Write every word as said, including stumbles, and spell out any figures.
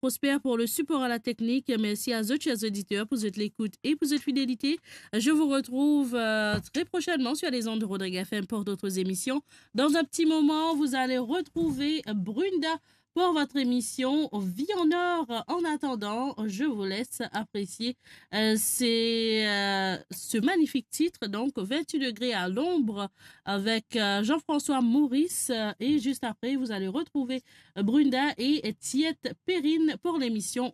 Prosper pour le support à la technique. Merci à vous, chers auditeurs, pour votre écoute et pour votre fidélité. Je vous retrouve euh, très prochainement sur les ondes de Rodrigue F M pour d'autres émissions. Dans un petit moment, vous allez retrouver Brunda pour votre émission Vie en or. En attendant, je vous laisse apprécier euh, ces, euh, ce magnifique titre, donc vingt-huit degrés à l'ombre avec euh, Jean-François Maurice. Et juste après, vous allez retrouver Brunda et Tiette Perrine pour l'émission